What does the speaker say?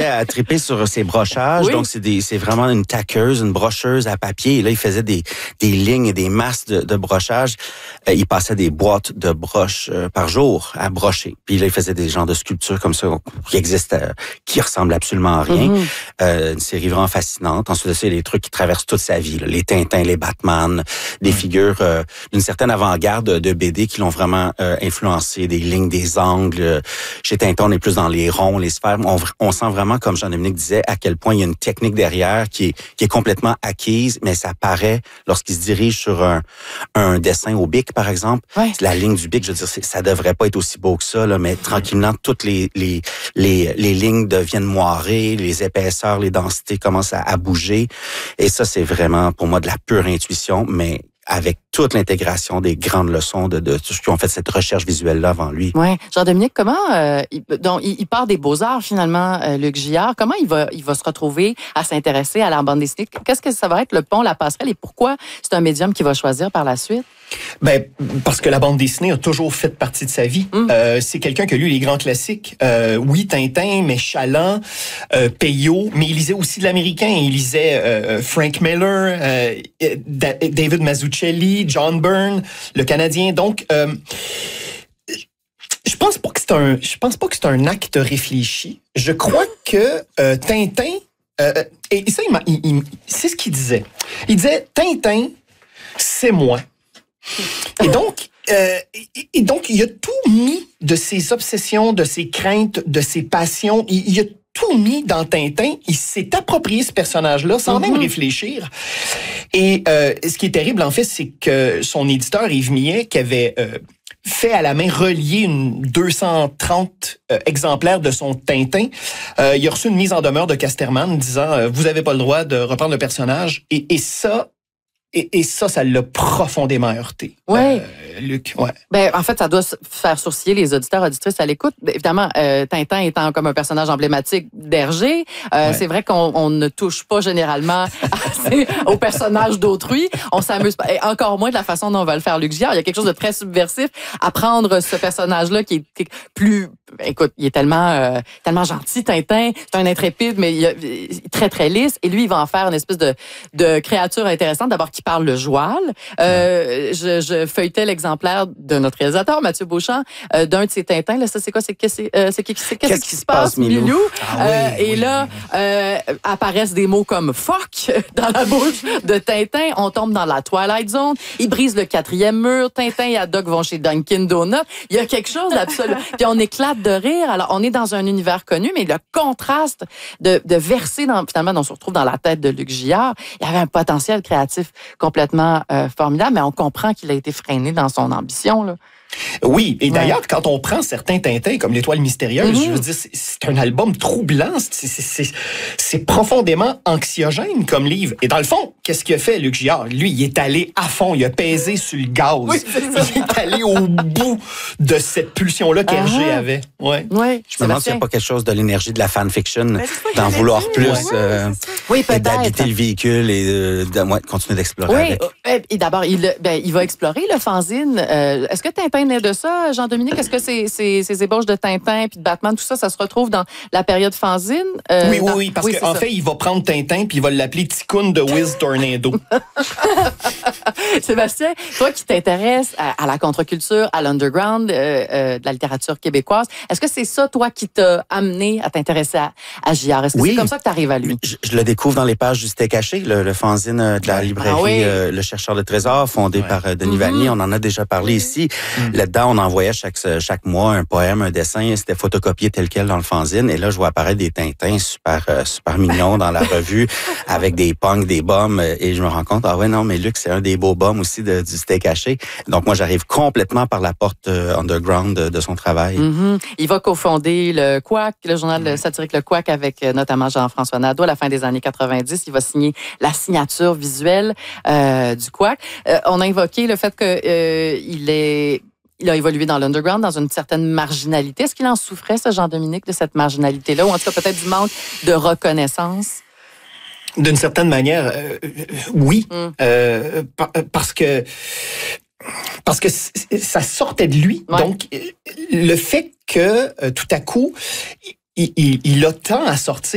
à triper sur ses brochages. Oui. Donc, c'est vraiment une taqueuse, une brocheuse à papier. Et là, il faisait des lignes et des masses de brochage. Il passait des boîtes de broches par jour à brocher. Puis là, il faisait des genres de sculptures comme ça qui existent, qui ressemblent absolument à rien. Une série vraiment fascinante. Ensuite, c'est les trucs qui traversent toute sa vie. Là. Les Tintins, les Batman, des figures d'une certaine avant-garde de BD qui l'ont vraiment influencé. Des lignes, des angles. Chez Tintin, on est plus dans les ronds, les sphères. On sent vraiment, comme Jean-Dominique disait, à quel point il y a une technique derrière qui est complètement acquise, mais ça paraît lorsqu'il se dirige sur un dessin au bic, par exemple. Ouais. La ligne du bic, je veux dire, ça devrait pas être aussi beau que ça, là, mais tranquillement, toutes les lignes deviennent moirées, les épaisseurs, les densités commencent à bouger. Et ça, c'est vraiment, pour moi, de la pure intuition, mais avec toute l'intégration des grandes leçons de tous ceux qui ont fait cette recherche visuelle-là avant lui. Oui. Jean-Dominique, comment il part des beaux-arts, finalement, Luc Gillard. Comment il va se retrouver à s'intéresser à la bande dessinée? Qu'est-ce que ça va être le pont, la passerelle, et pourquoi c'est un médium qu'il va choisir par la suite? Ben, parce que la bande dessinée a toujours fait partie de sa vie. C'est quelqu'un qui a lu les grands classiques. Oui, Tintin, mais Chaland, Peyo, mais il lisait aussi de l'américain. Il lisait Frank Miller, David Mazzucchelli, John Byrne, le Canadien. Donc, je pense pas que c'est un acte réfléchi. Je crois que Tintin, et ça, c'est ce qu'il disait. Il disait, Tintin, c'est moi. Et donc, il a tout mis de ses obsessions, de ses craintes, de ses passions. Il a tout mis dans Tintin. Il s'est approprié ce personnage-là sans même réfléchir. Et ce qui est terrible, en fait, c'est que son éditeur, Yves Millet, qui avait fait à la main relier 230 exemplaires de son Tintin, il a reçu une mise en demeure de Casterman disant « Vous n'avez pas le droit de reprendre le personnage. » Et ça... Et ça l'a profondément heurté. Oui. Luc, ouais. Ben, en fait, ça doit faire sourciller les auditeurs, auditrices à l'écoute. Évidemment, Tintin étant comme un personnage emblématique d'Hergé, c'est vrai qu'on ne touche pas généralement aux personnages d'autrui. On s'amuse pas. Et encore moins de la façon dont on va le faire Luc Gillard. Il y a quelque chose de très subversif à prendre ce personnage-là qui est plus... Écoute, il est tellement gentil, Tintin. C'est un intrépide, mais il est très, très lisse. Et lui, il va en faire une espèce de créature intéressante. D'abord, qui parle le joual. Je feuilletais l'exemplaire de notre réalisateur, Mathieu Beauchamp, d'un de ses Tintins. Là, ça, c'est quoi? Qu'est-ce qui se passe, Milou? Et là, apparaissent des mots comme « fuck » dans la bouche de Tintin. On tombe dans la Twilight Zone. Il brise le 4e mur. Tintin et Haddock vont chez Dunkin' Donuts. Il y a quelque chose d'absolu. Puis on éclate de rire. Alors, on est dans un univers connu, mais le contraste de verser finalement, on se retrouve dans la tête de Luc Gillard. Il y avait un potentiel créatif complètement formidable, mais on comprend qu'il a été freiné dans son ambition, là. Oui, et d'ailleurs, quand on prend certains Tintins comme l'Étoile mystérieuse, je veux dire, c'est un album troublant, c'est profondément anxiogène comme livre. Et dans le fond, qu'est-ce qu'il a fait, Luc Gillard? Lui, il est allé à fond, il a pesé sur le gaz. Oui, il est allé au bout de cette pulsion-là qu'Hergé avait. Ouais. Je me demande s'il n'y a pas quelque chose de l'énergie de la fanfiction, d'en vouloir plus, et d'habiter le véhicule et de continuer d'explorer avec. Et d'abord, il va explorer le fanzine. Est-ce que Tintin naît de ça, Jean-Dominique? Est-ce que ces ébauches de Tintin puis de Batman, tout ça, ça se retrouve dans la période fanzine? Oui, parce qu'en fait, il va prendre Tintin puis il va l'appeler Ticoun de Wiz Tornado. Sébastien, toi qui t'intéresses à la contre-culture, à l'underground de la littérature québécoise, est-ce que c'est ça, toi, qui t'a amené à t'intéresser à Gillard? Est-ce que c'est comme ça que tu arrives à lui? Je le découvre dans les pages du Steak Haché, le fanzine de la librairie Le Chercheur de Trésors, fondé par Denis Vanier. On en a déjà parlé ici. Là-dedans, on envoyait chaque mois un poème, un dessin. C'était photocopié tel quel dans le fanzine. Et là, je vois apparaître des Tintins super mignons dans la revue avec des punks, des bombes. Et je me rends compte, mais Luc, c'est un des beaux bombes aussi du Steak Haché. Donc, moi, j'arrive complètement par la porte underground de son travail. Il va cofonder le Quack, le journal satirique Le Quack, avec notamment Jean-François Nadeau à la fin des années 90. Il va signer la signature visuelle du Quack. On a évoqué le fait il a évolué dans l'underground, dans une certaine marginalité. Est-ce qu'il en souffrait, ce Jean-Dominique, de cette marginalité-là, ou en tout cas peut-être du manque de reconnaissance? D'une certaine manière, oui. Parce que ça sortait de lui. Ouais. Donc, le fait que, tout à coup, il a tant à sortir